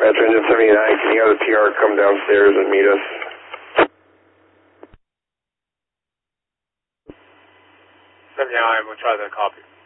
Roger, engine 79, can you have the PR come downstairs and meet us? 79, we'll try the copy.